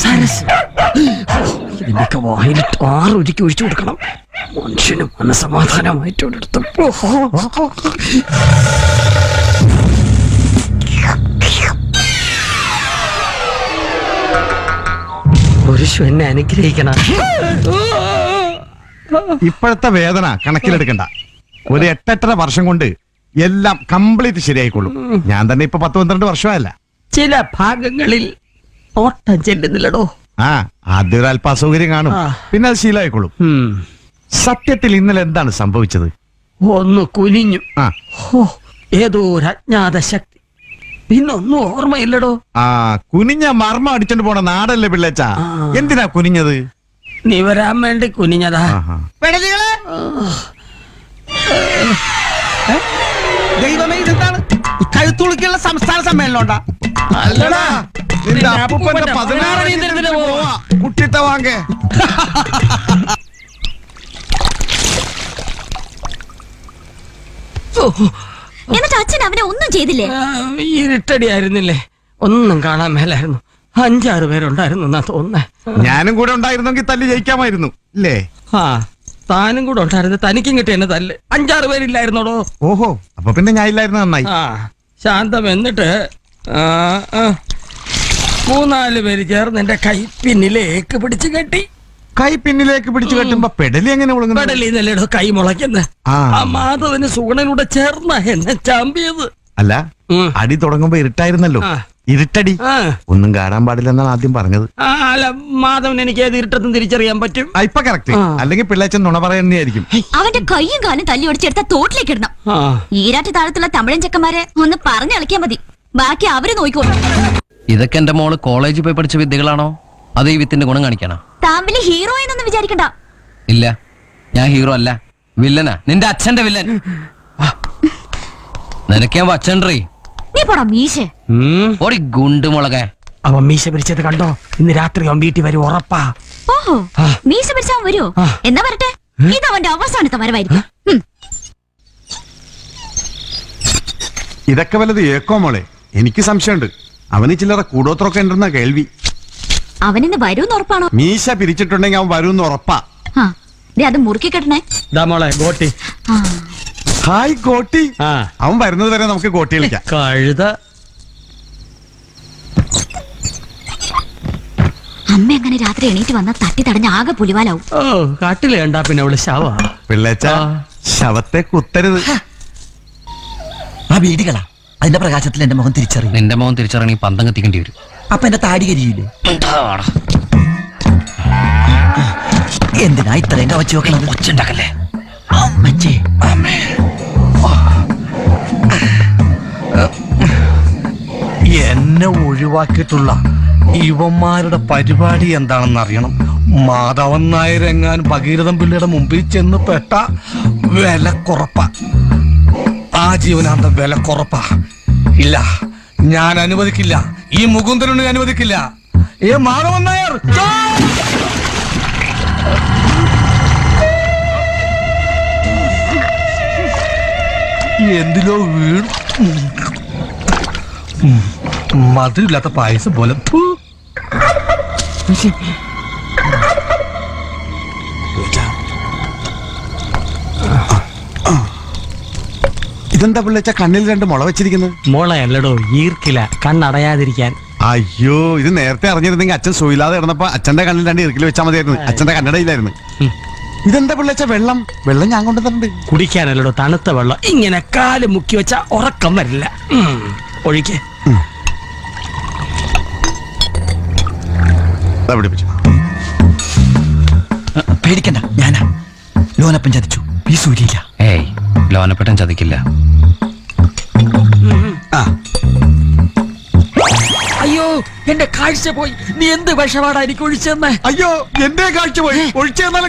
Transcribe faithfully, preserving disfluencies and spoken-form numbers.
സരസ് ഇതിന്റെയൊക്കെ വായിലിട്ട് ആറൊരുക്കി ഒഴിച്ചു കൊടുക്കണം. മനുഷ്യനും മനസമാധാനമായിട്ടെടുത്ത് പുരുഷു എന്നെ അനുഗ്രഹിക്കണം. ഇപ്പോഴത്തെ വേദന കണക്കിലെടുക്കണ്ട. ഒരു എട്ടെട്ടര വർഷം കൊണ്ട് എല്ലാം കംപ്ലീറ്റ് ശരിയായിക്കൊള്ളും. ഞാൻ തന്നെ ഇപ്പൊ പത്ത് പന്ത്രണ്ട് വർഷമായല്ല. ചില ഭാഗങ്ങളിൽ ഓട്ടം ചെല്ലുന്നില്ലടോ. ആ ആദ്യം ഒരു അല്പ അസൗകര്യം കാണും, പിന്നെ അത് ശീലമായിക്കൊള്ളും. സത്യത്തിൽ ഇന്നലെ എന്താണ് സംഭവിച്ചത്? ഒന്ന് കുനിഞ്ഞു. ആ ഹോ, ഏതോ ഒരു അജ്ഞാത ശക്തി. പിന്നൊന്നും ഓർമ്മയില്ലടോ. ആ കുനിഞ്ഞ മർമ്മം അടിച്ചോണ്ട് പോണ നാടല്ലേ പിള്ളേച്ച? എന്തിനാ കുനിഞ്ഞത്? നീ വരാൻ വേണ്ടി കുനിഞ്ഞതാ. ദൈവമേ, ഇതെന്താണ്? കഴുത്തുളുക്കുള്ള സംസ്ഥാന സമ്മേളനം ഉണ്ടാ? അല്ലടാ, നിന്റെ അപ്പൂപ്പന്റെ പതിനാറ് കുട്ടിത്ത വാങ്ങേ. എന്നിട്ട് അച്ഛൻ അവനെ ഒന്നും ചെയ്തില്ലേ? ഇരുട്ടടി ആയിരുന്നില്ലേ, ഒന്നും കാണാൻ മേലായിരുന്നു. അഞ്ചാറ് പേരുണ്ടായിരുന്നു എന്നാ തോന്നുന്നേ. ഞാനും കൂടെ ഉണ്ടായിരുന്നെങ്കിൽ തല്ലി ജയിക്കാമായിരുന്നു ഇല്ലേ? ആ താനും കൂടെ ഉണ്ടായിരുന്നു, തനിക്കും കിട്ടിയ എന്നെ തല്ല്. അഞ്ചാറ് പേരില്ലായിരുന്നോടോ. ഓഹോ, അപ്പൊ പിന്നെ ഞാൻ ഇല്ലായിരുന്നു, നന്നായി. ആ ശാന്തം. എന്നിട്ട് ആ, ആ, മൂന്നാല് പേര് ചേർന്ന് എന്റെ കൈ പിന്നിലേക്ക് പിടിച്ചു കെട്ടി. കൈ പിന്നിലേക്ക് പിടിച്ചു കെട്ടുമ്പോ പെടലി എങ്ങനെ മുളങ്ങുന്നത്? പെടലിന്നല്ലേടോ കൈ മുളയ്ക്കുന്നത്. ആ. ആ മാധവന് സുഗുണനൂടെ ചേർന്ന എന്നെ ചാമ്പിയത്. അല്ല, ഉം. അടി തുടങ്ങുമ്പോ ഇരുട്ടായിരുന്നല്ലോ. ആ. ഇരുട്ടടി ആ. ഒന്നും കാണാൻ പാടില്ലെന്നാണ് ആദ്യം പറഞ്ഞത്. ആ, അല്ല മാധവൻ എനിക്ക് ഏത് ഇരുട്ടത്തും തിരിച്ചറിയാൻ പറ്റും. ആ, ഇപ്പൊ കറക്റ്റ്. ആ. അല്ലെങ്കിൽ പിള്ളേച്ചൻ നുണ പറയുന്നതായിരിക്കും. അവന്റെ കൈയും കാലും തല്ലി ഒടിച്ചെടുത്ത തോട്ടിലേക്ക് ഇടണം. ആ. ഈരാറ്റ് താഴത്തുള്ള തമിഴൻ ചെക്കന്മാരെ ഒന്ന് പറഞ്ഞളിക്കാൻ മതി, ബാക്കി അവര് നോക്കിക്കോളും. ഇതൊക്കെ എന്റെ മോള് കോളേജിൽ പോയി പഠിച്ച വിദ്യകളാണോ അതോ ഈ വിത്തിന്റെ ഗുണം കാണിക്കാനോ? താൻ വലിയ ഹീറോ എന്നൊന്നും വിചാരിക്കണ്ട. ഇല്ല, ഞാൻ ഹീറോ അല്ല, വില്ലനാ. നിന്റെ അച്ഛന്റെ വില്ലൻ. നിനക്ക് ഞാൻ വച്ചണ്ടേ. നീ പോടാ മീശേ. ഓടി ഗുണ്ടുമുളകെ. അവൻ മീശ പിരിച്ചത് കണ്ടോ? ഇന്ന് രാത്രി അവൻ വീട്ടിൽ വരും, ഉറപ്പാ. ഓഹോ, മീശ പിടിച്ചാൻ വരുമോ? ആ. എന്നാ വരട്ടെ, ഇത് അവന്റെ അവസാനത്തെ വരവായിരിക്കും. ഉം. ഇതൊക്കെ വല്ലത് ഏക്കോ മോളെ? എനിക്ക് സംശയമുണ്ട്. അവന് ചില്ലറ കൂടോത്രമൊക്കെ ഉണ്ടെന്ന കേൾവി. അവനിന്ന് വരൂന്ന് ഉറപ്പാണോ? മീശ പിരിച്ചിട്ടുണ്ടെങ്കിൽ അവൻ വരൂന്ന് ഉറപ്പാ. ആ, ദേ അത് മുറുക്കി കെട്ടണേ. ദാ മോളെ ഗോട്ടി. ആ. ഹായ് ഗോട്ടി. ആ. അവൻ വരുന്നത് വരെ നമുക്ക് ഗോട്ടി കളിക്കാം. കഴുത. അമ്മ അങ്ങനെ രാത്രി എണീറ്റ് വന്ന തട്ടി തടഞ്ഞ ആകെ പുലിവാലാവും. ഓ കാട്ടില് കണ്ടാ പിന്നെ അവള് ശവ. പിള്ളേച്ച ആ. ശവത്തെ കുത്തരുത്. ആ വീടുകളാ, അതിന്റെ പ്രകാശത്തിൽ എന്റെ മുഖം തിരിച്ചറിയും. നിന്റെ മോൻ തിരിച്ചറിയണി പന്തം കത്തിക്കേണ്ടി വരും. അപ്പൊ എന്റെ താടി കരിയില്ലേ? എന്തിനാ ഇത്രയും കവച്ച് വെക്കണത്? ഒച്ചുണ്ടാക്കല്ലേ. അമ്മച്ചേ. എന്നെ ഒഴിവാക്കിയിട്ടുള്ള ഇവന്മാരുടെ പരിപാടി എന്താണെന്ന് അറിയണം. മാധവൻ നായർ എങ്ങാൻ ഭഗീരഥൻ പിള്ളയുടെ മുമ്പിൽ ചെന്ന് പെട്ട വില കുറപ്പ. ആ ജീവനാന്ത വില കുറപ്പ. ഇല്ല, ഞാൻ അനുവദിക്കില്ല. ഈ മുകുന്ദനുണ്ണി അനുവദിക്കില്ല. ഏ മാധവൻ നായർ, എന്തിലോ വീണു. മധുരില്ലാത്ത പായസം പോലെ. ഇതെന്താ പിള്ളേച്ച കണ്ണിൽ രണ്ട് മുള വെച്ചിരിക്കുന്നത്? മോളയല്ലടോ, ഈർക്കില, കണ്ണടയാതിരിക്കാൻ. അയ്യോ, ഇത് നേരത്തെ അറിഞ്ഞിരുന്നെങ്കിൽ അച്ഛൻ സുയില്ലാതെ കിടന്നപ്പോ അച്ഛന്റെ കണ്ണിൽ രണ്ട് ഇറുക്കിൽ വെച്ചാൽ മതിയായിരുന്നു. അച്ഛന്റെ കണ്ണടയിലായിരുന്നു. ഇതെന്താ പിള്ളേച്ച വെള്ളം? വെള്ളം ഞാൻ കൊണ്ടുവന്നിട്ടുണ്ട്. കുടിക്കാനല്ലടോ, തണുത്ത വെള്ളം. ഇങ്ങനെ കാല് മുക്കി വെച്ചാ ഉറക്കം വരില്ല. ഒഴിക്കേ. പേടിക്കണ്ട, ഞാനാ. ലോനപ്പൻ ചതിച്ചു, ഈ സൂര്യയില്ല. ഏയ്, ലോനപ്പെട്ടൻ ചതിക്കില്ല. അയ്യോ, എന്റെ കാഴ്ച പോയി. നീ എന്ത് വിഷമാടാ എനിക്ക് ഒഴിച്ചെന്നേ? അയ്യോ, എന്റെ കാഴ്ച പോയി. ഒഴിച്ചെന്നാലും